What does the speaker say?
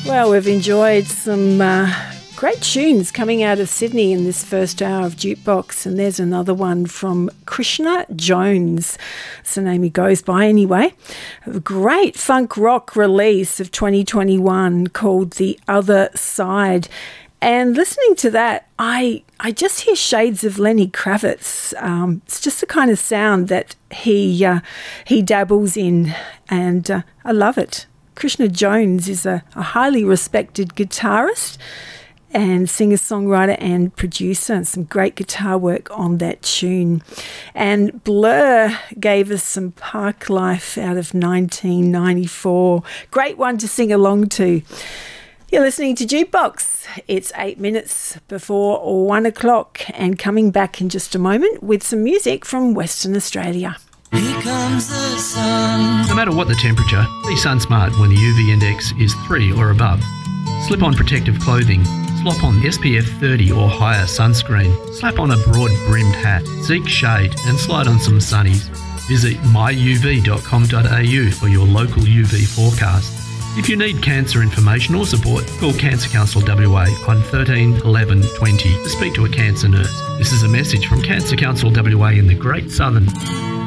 Well, we've enjoyed some great tunes coming out of Sydney in this first hour of Jukebox, and there's another one from Krishna Jones. That's the name he goes by anyway. A great funk rock release of 2021 called The Other Side. And listening to that, I just hear shades of Lenny Kravitz. It's just the kind of sound that he dabbles in, and I love it. Krishna Jones is a highly respected guitarist and singer-songwriter and producer, and some great guitar work on that tune. And Blur gave us some Park Life out of 1994. Great one to sing along to. You're listening to Jukebox. It's 8 minutes before 1 o'clock, and coming back in just a moment with some music from Western Australia. Here comes the sun. No matter what the temperature, be sun smart when the UV index is 3 or above. Slip on protective clothing, slop on SPF 30 or higher sunscreen, slap on a broad-brimmed hat, seek shade and slide on some sunnies. Visit myuv.com.au for your local UV forecast. If you need cancer information or support, call Cancer Council WA on 13 11 20 to speak to a cancer nurse. This is a message from Cancer Council WA in the Great Southern.